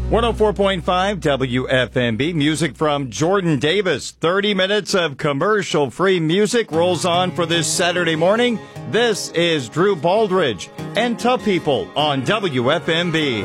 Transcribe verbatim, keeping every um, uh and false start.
one oh four point five W F M B, music from Jordan Davis. thirty minutes of commercial-free music rolls on for this Saturday morning. This is Drew Baldridge and Tough People on W F M B.